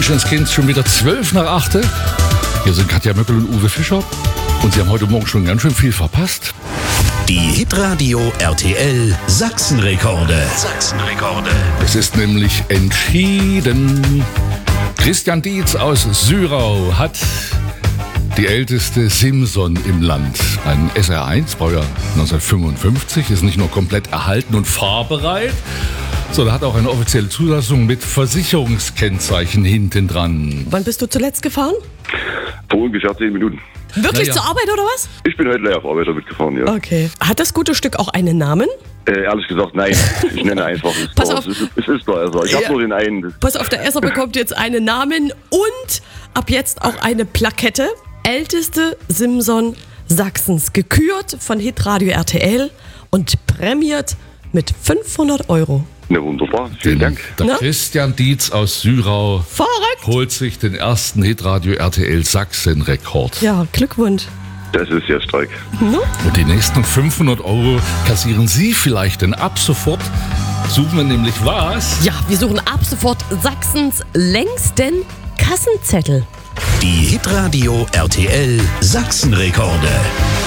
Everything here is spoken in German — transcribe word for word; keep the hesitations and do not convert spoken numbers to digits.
Menschenskind, schon wieder zwölf nach acht. Hier sind Katja Möckel und Uwe Fischer. Und Sie haben heute Morgen schon ganz schön viel verpasst. Die Hitradio R T L Sachsenrekorde. Sachsenrekorde. Es ist nämlich entschieden. Christian Dietz aus Syrau hat die älteste Simson im Land. Ein S R eins, Baujahr neunzehnhundertfünfundfünfzig, ist nicht nur komplett erhalten und fahrbereit, sondern hat auch eine offizielle Zulassung mit Versicherungskennzeichen hinten dran. Wann bist du zuletzt gefahren? Vor ungefähr zehn Minuten. Wirklich Ja, ja. zur Arbeit oder was? Ich bin heute leer auf Arbeit damit gefahren, ja. Okay. Hat das gute Stück auch einen Namen? Äh, ehrlich gesagt, nein. Ich nenne einfach es Pass Star. auf. Es ist, es ist Star. Also ich Ja. habe nur den einen. Pass auf, der Esser bekommt jetzt einen Namen und ab jetzt auch eine Plakette. Älteste Simson Sachsens. Gekürt von Hitradio R T L und prämiert mit fünfhundert Euro. Na wunderbar, vielen Dank. Der Na? Christian Dietz aus Syrau Verrückt! holt sich den ersten Hitradio R T L Sachsen-Rekord. Ja, Glückwunsch. Das ist sehr stark. Und die nächsten fünfhundert Euro kassieren Sie vielleicht, denn ab sofort suchen wir nämlich was? Ja, wir suchen ab sofort Sachsens längsten Kassenzettel. Die Hitradio R T L Sachsenrekorde.